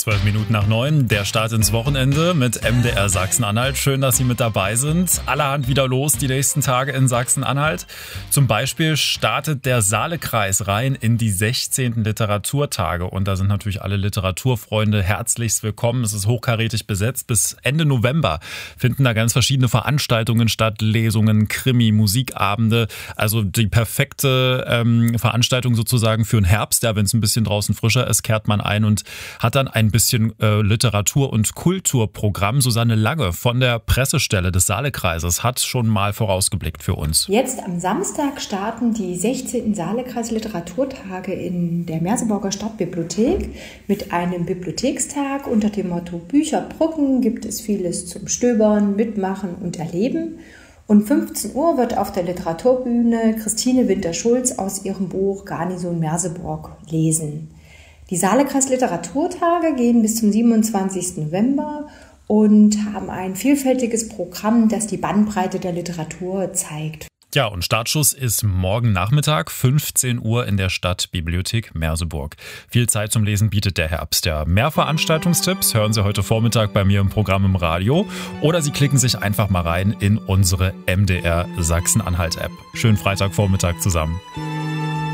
8:12 der Start ins Wochenende mit MDR Sachsen-Anhalt. Schön, dass Sie mit dabei sind. Allerhand wieder los die nächsten Tage in Sachsen-Anhalt. Zum Beispiel startet der Saalekreis rein in die 16. Literaturtage. Und da sind natürlich alle Literaturfreunde herzlichst willkommen. Es ist hochkarätig besetzt. Bis Ende November finden da ganz verschiedene Veranstaltungen statt. Lesungen, Krimi, Musikabende. Also die perfekte Veranstaltung sozusagen für den Herbst. Ja, wenn es ein bisschen draußen frischer ist, kehrt man ein und hat dann ein bisschen Literatur- und Kulturprogramm. Susanne Lange von der Pressestelle des Saalekreises hat schon mal vorausgeblickt für uns. Jetzt am Samstag starten die 16. Saalekreis-Literaturtage in der Merseburger Stadtbibliothek mit einem Bibliothekstag unter dem Motto Bücherbrücken. Gibt es vieles zum Stöbern, Mitmachen und Erleben. Um 15 Uhr wird auf der Literaturbühne Christine Winter-Schulz aus ihrem Buch Garnison Merseburg lesen. Die Saalekreis-Literaturtage gehen bis zum 27. November und haben ein vielfältiges Programm, das die Bandbreite der Literatur zeigt. Ja, und Startschuss ist morgen Nachmittag, 15 Uhr in der Stadtbibliothek Merseburg. Viel Zeit zum Lesen bietet der Herbst. Ja, mehr Veranstaltungstipps hören Sie heute Vormittag bei mir im Programm im Radio oder Sie klicken sich einfach mal rein in unsere MDR Sachsen-Anhalt-App. Schönen Freitagvormittag zusammen.